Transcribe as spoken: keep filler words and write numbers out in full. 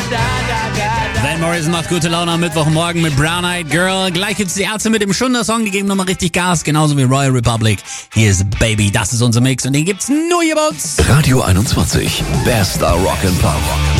Van Morrison macht gute Laune am Mittwochmorgen mit Brown Eyed Girl. Gleich gibt's die Ärzte mit dem Schunder-Song, die geben nochmal richtig Gas, genauso wie Royal Republic. Hier ist Baby, das ist unser Mix und den gibt's nur hier bei uns. Radio einundzwanzig, bester Rock'n'Pop.